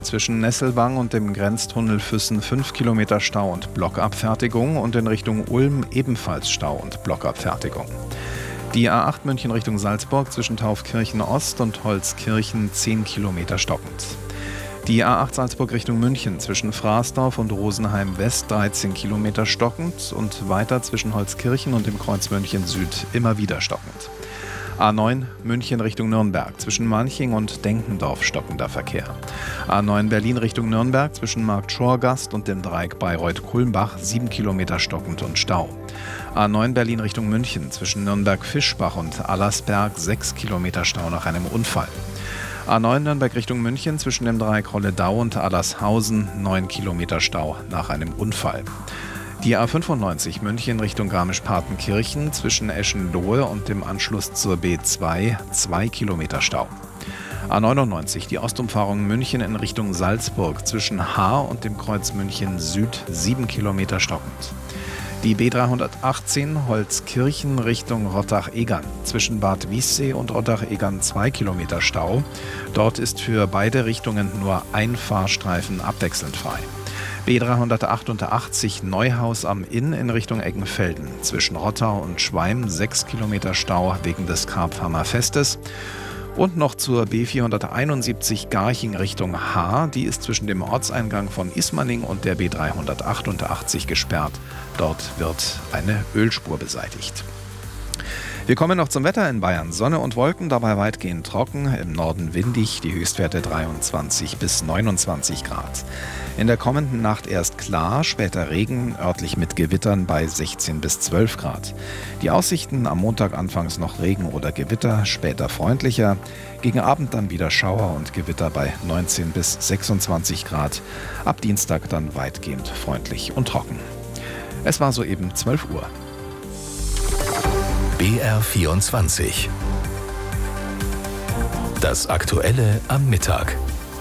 Zwischen Nesselwang und dem Grenztunnel Füssen 5 Kilometer Stau und Blockabfertigung und in Richtung Ulm ebenfalls Stau und Blockabfertigung. Die A8 München Richtung Salzburg zwischen Taufkirchen Ost und Holzkirchen 10 Kilometer stockend. Die A8 Salzburg Richtung München zwischen Fraßdorf und Rosenheim West 13 Kilometer stockend und weiter zwischen Holzkirchen und dem Kreuz München Süd immer wieder stockend. A9 München Richtung Nürnberg zwischen Manching und Denkendorf stockender Verkehr. A9 Berlin Richtung Nürnberg zwischen Markt Schorgast und dem Dreieck Bayreuth-Kulmbach 7 Kilometer stockend und Stau. A9 Berlin Richtung München zwischen Nürnberg-Fischbach und Allersberg 6 Kilometer Stau nach einem Unfall. A9 Nürnberg Richtung München zwischen dem Dreieck Rolledau und Allershausen 9 Kilometer Stau nach einem Unfall. Die A95 München Richtung Garmisch-Partenkirchen zwischen Eschenlohe und dem Anschluss zur B2 2 Kilometer Stau. A99 die Ostumfahrung München in Richtung Salzburg zwischen Haar und dem Kreuz München Süd 7 Kilometer stockend. Die B318 Holzkirchen Richtung Rottach-Egern zwischen Bad Wiessee und Rottach-Egern 2 Kilometer Stau. Dort ist für beide Richtungen nur ein Fahrstreifen abwechselnd frei. B388 Neuhaus am Inn in Richtung Eggenfelden zwischen Rottau und Schweim 6 Kilometer Stau wegen des Karpfhammer Festes. Und noch zur B471 Garching Richtung Haar, die ist zwischen dem Ortseingang von Ismaning und der B388 gesperrt. Dort wird eine Ölspur beseitigt. Wir kommen noch zum Wetter in Bayern. Sonne und Wolken, dabei weitgehend trocken, im Norden windig, die Höchstwerte 23 bis 29 Grad. In der kommenden Nacht erst klar, später Regen, örtlich mit Gewittern bei 16 bis 12 Grad. Die Aussichten am Montag anfangs noch Regen oder Gewitter, später freundlicher. Gegen Abend dann wieder Schauer und Gewitter bei 19 bis 26 Grad. Ab Dienstag dann weitgehend freundlich und trocken. Es war soeben 12 Uhr. BR24. Das Aktuelle am Mittag.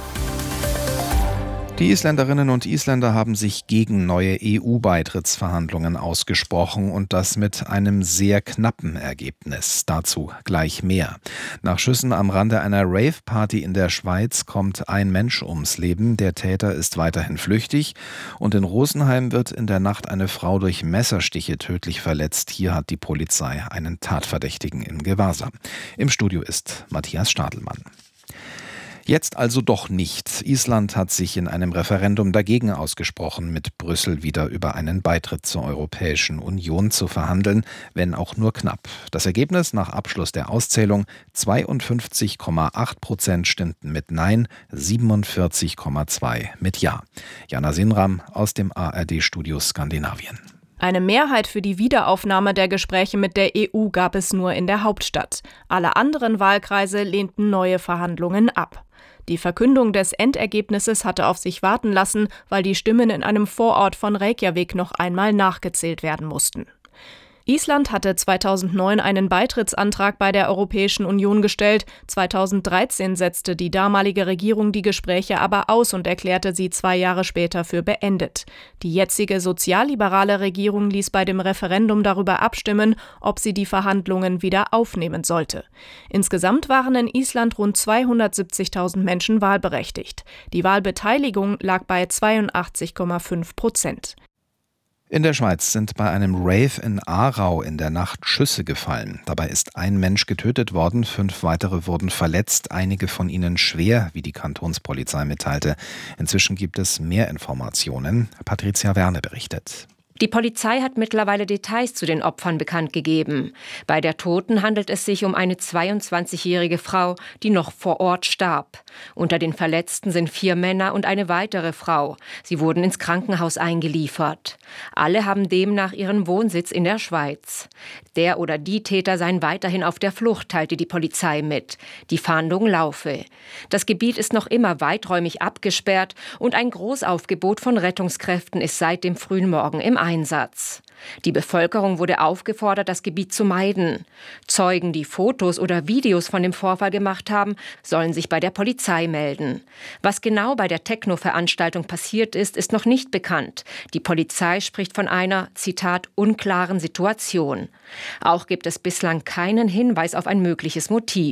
Die Isländerinnen und Isländer haben sich gegen neue EU-Beitrittsverhandlungen ausgesprochen und das mit einem sehr knappen Ergebnis. Dazu gleich mehr. Nach Schüssen am Rande einer Rave-Party in der Schweiz kommt ein Mensch ums Leben. Der Täter ist weiterhin flüchtig und in Rosenheim wird in der Nacht eine Frau durch Messerstiche tödlich verletzt. Hier hat die Polizei einen Tatverdächtigen in Gewahrsam. Im Studio ist Matthias Stadelmann. Jetzt also doch nicht. Island hat sich in einem Referendum dagegen ausgesprochen, mit Brüssel wieder über einen Beitritt zur Europäischen Union zu verhandeln, wenn auch nur knapp. Das Ergebnis nach Abschluss der Auszählung: 52,8% stimmten mit Nein, 47,2% mit Ja. Jana Sinram aus dem ARD-Studio Skandinavien. Eine Mehrheit für die Wiederaufnahme der Gespräche mit der EU gab es nur in der Hauptstadt. Alle anderen Wahlkreise lehnten neue Verhandlungen ab. Die Verkündung des Endergebnisses hatte auf sich warten lassen, weil die Stimmen in einem Vorort von Reykjavik noch einmal nachgezählt werden mussten. Island hatte 2009 einen Beitrittsantrag bei der Europäischen Union gestellt. 2013 setzte die damalige Regierung die Gespräche aber aus und erklärte sie 2 Jahre später für beendet. Die jetzige sozialliberale Regierung ließ bei dem Referendum darüber abstimmen, ob sie die Verhandlungen wieder aufnehmen sollte. Insgesamt waren in Island rund 270.000 Menschen wahlberechtigt. Die Wahlbeteiligung lag bei 82,5%. In der Schweiz sind bei einem Rave in Aarau in der Nacht Schüsse gefallen. Dabei ist ein Mensch getötet worden, 5 weitere wurden verletzt, einige von ihnen schwer, wie die Kantonspolizei mitteilte. Inzwischen gibt es mehr Informationen. Patricia Werne berichtet. Die Polizei hat mittlerweile Details zu den Opfern bekannt gegeben. Bei der Toten handelt es sich um eine 22-jährige Frau, die noch vor Ort starb. Unter den Verletzten sind 4 Männer und eine weitere Frau. Sie wurden ins Krankenhaus eingeliefert. Alle haben demnach ihren Wohnsitz in der Schweiz. Der oder die Täter seien weiterhin auf der Flucht, teilte die Polizei mit. Die Fahndung laufe. Das Gebiet ist noch immer weiträumig abgesperrt und ein Großaufgebot von Rettungskräften ist seit dem frühen Morgen im Einsatz. Die Bevölkerung wurde aufgefordert, das Gebiet zu meiden. Zeugen, die Fotos oder Videos von dem Vorfall gemacht haben, sollen sich bei der Polizei melden. Was genau bei der Techno-Veranstaltung passiert ist, ist noch nicht bekannt. Die Polizei spricht von einer, Zitat, unklaren Situation. Auch gibt es bislang keinen Hinweis auf ein mögliches Motiv.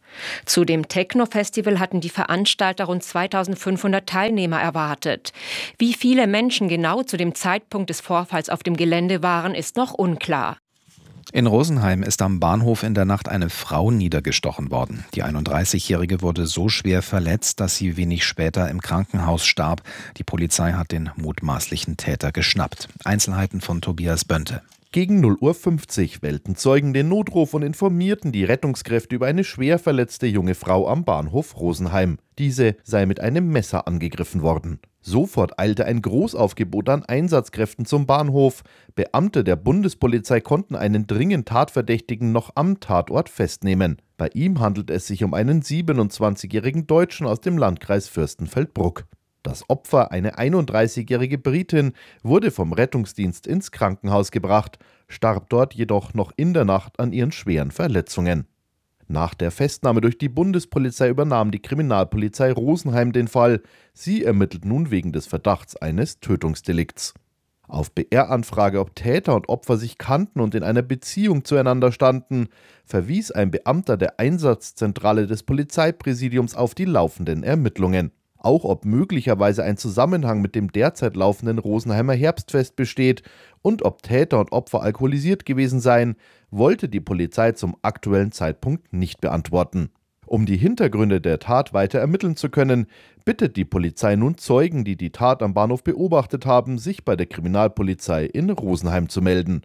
Zu dem Techno-Festival hatten die Veranstalter rund 2500 Teilnehmer erwartet. Wie viele Menschen genau zu dem Zeitpunkt des Vorfalls auf dem Gelände waren, ist noch unklar. In Rosenheim ist am Bahnhof in der Nacht eine Frau niedergestochen worden. Die 31-Jährige wurde so schwer verletzt, dass sie wenig später im Krankenhaus starb. Die Polizei hat den mutmaßlichen Täter geschnappt. Einzelheiten von Tobias Bönte. Gegen 0:50 Uhr wählten Zeugen den Notruf und informierten die Rettungskräfte über eine schwer verletzte junge Frau am Bahnhof Rosenheim. Diese sei mit einem Messer angegriffen worden. Sofort eilte ein Großaufgebot an Einsatzkräften zum Bahnhof. Beamte der Bundespolizei konnten einen dringend Tatverdächtigen noch am Tatort festnehmen. Bei ihm handelt es sich um einen 27-jährigen Deutschen aus dem Landkreis Fürstenfeldbruck. Das Opfer, eine 31-jährige Britin, wurde vom Rettungsdienst ins Krankenhaus gebracht, starb dort jedoch noch in der Nacht an ihren schweren Verletzungen. Nach der Festnahme durch die Bundespolizei übernahm die Kriminalpolizei Rosenheim den Fall. Sie ermittelt nun wegen des Verdachts eines Tötungsdelikts. Auf BR-Anfrage, ob Täter und Opfer sich kannten und in einer Beziehung zueinander standen, verwies ein Beamter der Einsatzzentrale des Polizeipräsidiums auf die laufenden Ermittlungen. Auch ob möglicherweise ein Zusammenhang mit dem derzeit laufenden Rosenheimer Herbstfest besteht und ob Täter und Opfer alkoholisiert gewesen seien, wollte die Polizei zum aktuellen Zeitpunkt nicht beantworten. Um die Hintergründe der Tat weiter ermitteln zu können, bittet die Polizei nun Zeugen, die die Tat am Bahnhof beobachtet haben, sich bei der Kriminalpolizei in Rosenheim zu melden.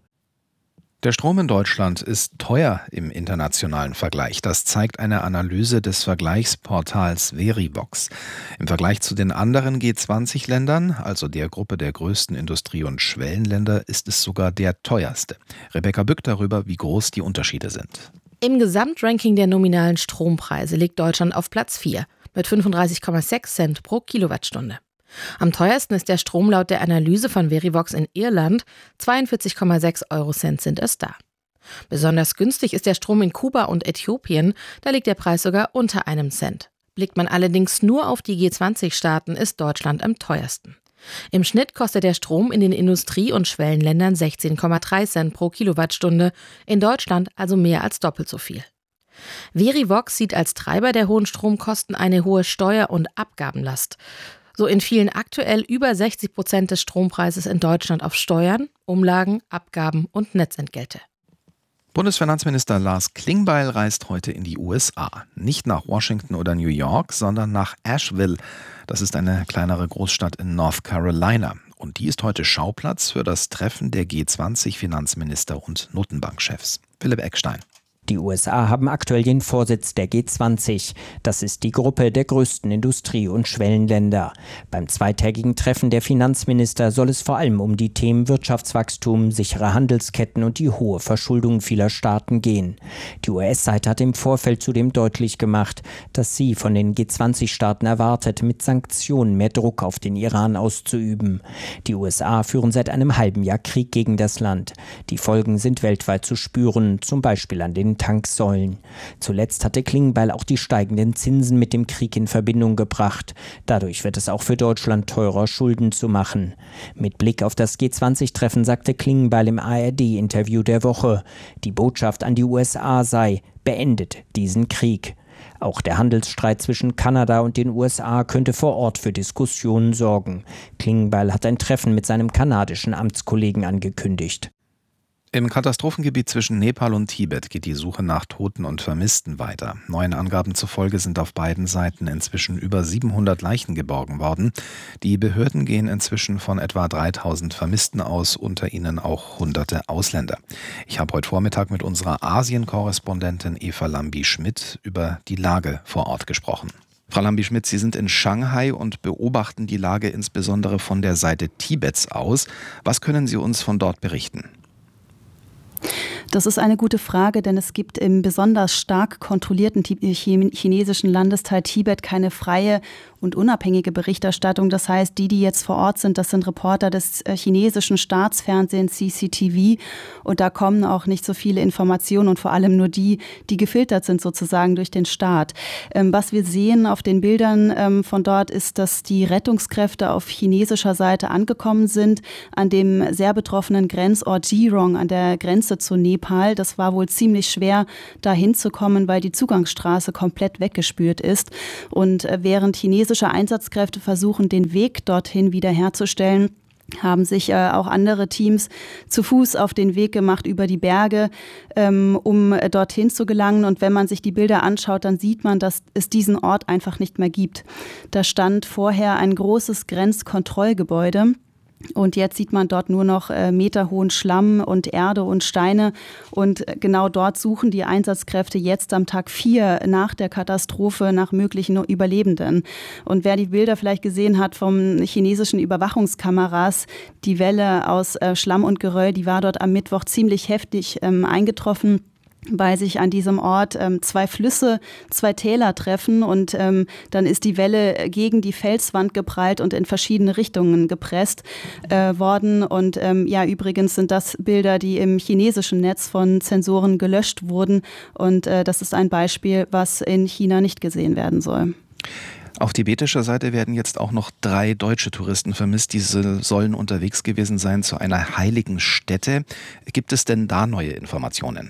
Der Strom in Deutschland ist teuer im internationalen Vergleich. Das zeigt eine Analyse des Vergleichsportals Verivox. Im Vergleich zu den anderen G20-Ländern, also der Gruppe der größten Industrie- und Schwellenländer, ist es sogar der teuerste. Rebecca Bück darüber, wie groß die Unterschiede sind. Im Gesamtranking der nominalen Strompreise liegt Deutschland auf Platz 4 mit 35,6 Cent pro Kilowattstunde. Am teuersten ist der Strom laut der Analyse von Verivox in Irland, 42,6 Eurocent sind es da. Besonders günstig ist der Strom in Kuba und Äthiopien, da liegt der Preis sogar unter einem Cent. Blickt man allerdings nur auf die G20-Staaten, ist Deutschland am teuersten. Im Schnitt kostet der Strom in den Industrie- und Schwellenländern 16,3 Cent pro Kilowattstunde, in Deutschland also mehr als doppelt so viel. Verivox sieht als Treiber der hohen Stromkosten eine hohe Steuer- und Abgabenlast. So entfielen aktuell über 60% des Strompreises in Deutschland auf Steuern, Umlagen, Abgaben und Netzentgelte. Bundesfinanzminister Lars Klingbeil reist heute in die USA. Nicht nach Washington oder New York, sondern nach Asheville. Das ist eine kleinere Großstadt in North Carolina. Und die ist heute Schauplatz für das Treffen der G20-Finanzminister und Notenbankchefs. Philipp Eckstein. Die USA haben aktuell den Vorsitz der G20. Das ist die Gruppe der größten Industrie- und Schwellenländer. Beim zweitägigen Treffen der Finanzminister soll es vor allem um die Themen Wirtschaftswachstum, sichere Handelsketten und die hohe Verschuldung vieler Staaten gehen. Die US-Seite hat im Vorfeld zudem deutlich gemacht, dass sie von den G20-Staaten erwartet, mit Sanktionen mehr Druck auf den Iran auszuüben. Die USA führen seit einem halben Jahr Krieg gegen das Land. Die Folgen sind weltweit zu spüren, zum Beispiel an den Tanksäulen. Zuletzt hatte Klingbeil auch die steigenden Zinsen mit dem Krieg in Verbindung gebracht. Dadurch wird es auch für Deutschland teurer, Schulden zu machen. Mit Blick auf das G20-Treffen sagte Klingbeil im ARD-Interview der Woche, die Botschaft an die USA sei: beendet diesen Krieg. Auch der Handelsstreit zwischen Kanada und den USA könnte vor Ort für Diskussionen sorgen. Klingbeil hat ein Treffen mit seinem kanadischen Amtskollegen angekündigt. Im Katastrophengebiet zwischen Nepal und Tibet geht die Suche nach Toten und Vermissten weiter. Neuen Angaben zufolge sind auf beiden Seiten inzwischen über 700 Leichen geborgen worden. Die Behörden gehen inzwischen von etwa 3000 Vermissten aus, unter ihnen auch hunderte Ausländer. Ich habe heute Vormittag mit unserer Asien-Korrespondentin Eva Lambi-Schmidt über die Lage vor Ort gesprochen. Frau Lambi-Schmidt, Sie sind in Shanghai und beobachten die Lage insbesondere von der Seite Tibets aus. Was können Sie uns von dort berichten? Das ist eine gute Frage, denn es gibt im besonders stark kontrollierten chinesischen Landesteil Tibet keine freie und unabhängige Berichterstattung. Das heißt, die jetzt vor Ort sind, das sind Reporter des chinesischen Staatsfernsehens CCTV. Und da kommen auch nicht so viele Informationen und vor allem nur die gefiltert sind sozusagen durch den Staat. Was wir sehen auf den Bildern von dort ist, dass die Rettungskräfte auf chinesischer Seite angekommen sind, an dem sehr betroffenen Grenzort Jirong an der Grenze zu Nepal. Nepal. Das war wohl ziemlich schwer, da hinzukommen, weil die Zugangsstraße komplett weggespült ist. Und während chinesische Einsatzkräfte versuchen, den Weg dorthin wiederherzustellen, haben sich auch andere Teams zu Fuß auf den Weg gemacht über die Berge, um dorthin zu gelangen. Und wenn man sich die Bilder anschaut, dann sieht man, dass es diesen Ort einfach nicht mehr gibt. Da stand vorher ein großes Grenzkontrollgebäude. Und jetzt sieht man dort nur noch meterhohen Schlamm und Erde und Steine. Und genau dort suchen die Einsatzkräfte jetzt am Tag 4 nach der Katastrophe nach möglichen Überlebenden. Und wer die Bilder vielleicht gesehen hat vom chinesischen Überwachungskameras, die Welle aus Schlamm und Geröll, die war dort am Mittwoch ziemlich heftig eingetroffen, weil sich an diesem Ort 2 Flüsse, 2 Täler treffen und dann ist die Welle gegen die Felswand geprallt und in verschiedene Richtungen gepresst worden. Und übrigens sind das Bilder, die im chinesischen Netz von Zensoren gelöscht wurden. Und das ist ein Beispiel, was in China nicht gesehen werden soll. Auf tibetischer Seite werden jetzt auch noch 3 deutsche Touristen vermisst. Diese sollen unterwegs gewesen sein zu einer heiligen Stätte. Gibt es denn da neue Informationen?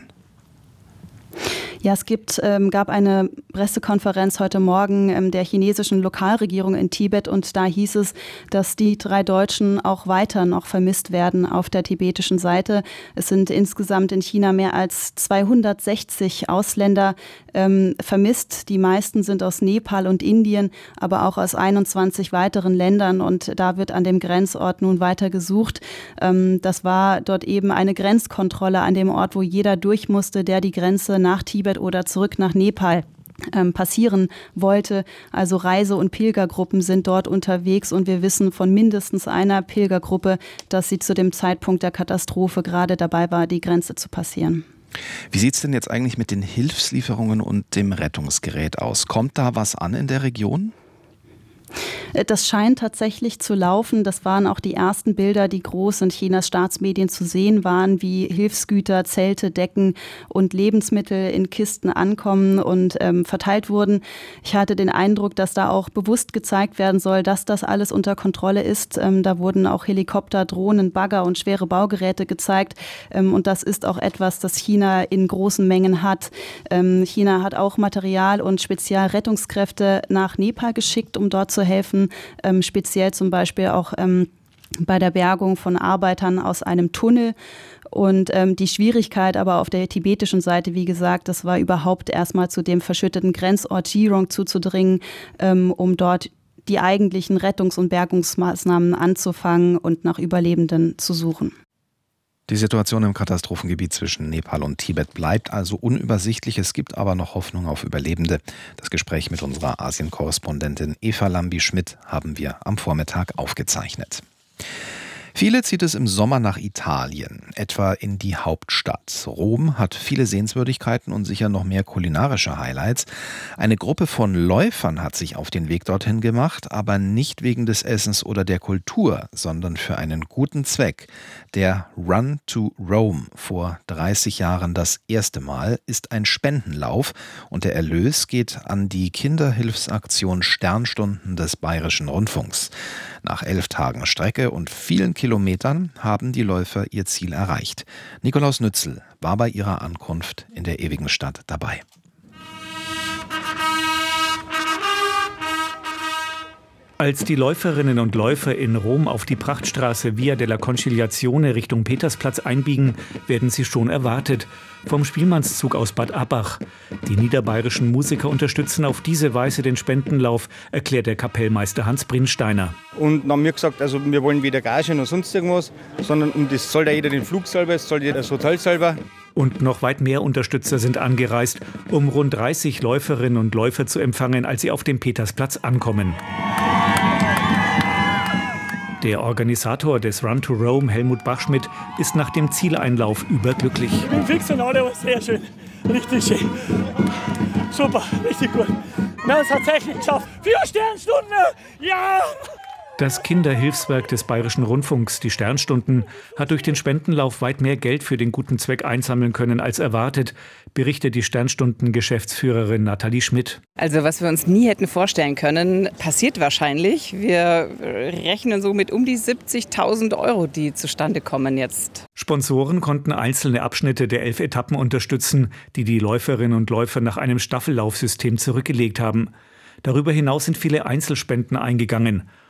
Ja, es gab eine Pressekonferenz heute Morgen der chinesischen Lokalregierung in Tibet und da hieß es, dass die 3 Deutschen auch weiter noch vermisst werden auf der tibetischen Seite. Es sind insgesamt in China mehr als 260 Ausländer vermisst. Die meisten sind aus Nepal und Indien, aber auch aus 21 weiteren Ländern und da wird an dem Grenzort nun weiter gesucht. Das war dort eben eine Grenzkontrolle an dem Ort, wo jeder durch musste, der die Grenze nach Tibet oder zurück nach Nepal passieren wollte. Also Reise- und Pilgergruppen sind dort unterwegs und wir wissen von mindestens einer Pilgergruppe, dass sie zu dem Zeitpunkt der Katastrophe gerade dabei war, die Grenze zu passieren. Wie sieht es denn jetzt eigentlich mit den Hilfslieferungen und dem Rettungsgerät aus? Kommt da was an in der Region? Das scheint tatsächlich zu laufen. Das waren auch die ersten Bilder, die groß in Chinas Staatsmedien zu sehen waren, wie Hilfsgüter, Zelte, Decken und Lebensmittel in Kisten ankommen und verteilt wurden. Ich hatte den Eindruck, dass da auch bewusst gezeigt werden soll, dass das alles unter Kontrolle ist. Da wurden auch Helikopter, Drohnen, Bagger und schwere Baugeräte gezeigt. Und das ist auch etwas, das China in großen Mengen hat. China hat auch Material und Spezialrettungskräfte nach Nepal geschickt, um dort zu helfen. Speziell zum Beispiel auch bei der Bergung von Arbeitern aus einem Tunnel. Und die Schwierigkeit aber auf der tibetischen Seite, wie gesagt, das war überhaupt erstmal zu dem verschütteten Grenzort Jirong zuzudringen, um dort die eigentlichen Rettungs- und Bergungsmaßnahmen anzufangen und nach Überlebenden zu suchen. Die Situation im Katastrophengebiet zwischen Nepal und Tibet bleibt also unübersichtlich. Es gibt aber noch Hoffnung auf Überlebende. Das Gespräch mit unserer Asien-Korrespondentin Eva Lambi-Schmidt haben wir am Vormittag aufgezeichnet. Viele zieht es im Sommer nach Italien, etwa in die Hauptstadt. Rom hat viele Sehenswürdigkeiten und sicher noch mehr kulinarische Highlights. Eine Gruppe von Läufern hat sich auf den Weg dorthin gemacht, aber nicht wegen des Essens oder der Kultur, sondern für einen guten Zweck. Der Run to Rome, vor 30 Jahren das erste Mal, ist ein Spendenlauf und der Erlös geht an die Kinderhilfsaktion Sternstunden des Bayerischen Rundfunks. Nach 11 Tagen Strecke und vielen Kilometern haben die Läufer ihr Ziel erreicht. Nikolaus Nützel war bei ihrer Ankunft in der ewigen Stadt dabei. Als die Läuferinnen und Läufer in Rom auf die Prachtstraße Via della Conciliazione Richtung Petersplatz einbiegen, werden sie schon erwartet. Vom Spielmannszug aus Bad Abbach. Die niederbayerischen Musiker unterstützen auf diese Weise den Spendenlauf, erklärt der Kapellmeister Hans Brinsteiner. Und dann haben wir gesagt, also wir wollen weder Gage noch sonst irgendwas, sondern um das zahlt ja jeder den Flug selber, es zahlt jeder das Hotel selber. Und noch weit mehr Unterstützer sind angereist, um rund 30 Läuferinnen und Läufer zu empfangen, als sie auf dem Petersplatz ankommen. Der Organisator des Run to Rome, Helmut Bachschmidt, ist nach dem Zieleinlauf überglücklich. Ich bin fix und alle, war sehr schön. Richtig schön. Super, richtig gut. Wir haben es tatsächlich geschafft. 4 Sternstunden! Ja! Das Kinderhilfswerk des Bayerischen Rundfunks, die Sternstunden, hat durch den Spendenlauf weit mehr Geld für den guten Zweck einsammeln können als erwartet, berichtet die Sternstunden-Geschäftsführerin Nathalie Schmidt. Also was wir uns nie hätten vorstellen können, passiert wahrscheinlich. Wir rechnen so mit um die 70.000 €, die zustande kommen jetzt. Sponsoren konnten einzelne Abschnitte der 11 Etappen unterstützen, die die Läuferinnen und Läufer nach einem Staffellaufsystem zurückgelegt haben. Darüber hinaus sind viele Einzelspenden eingegangen.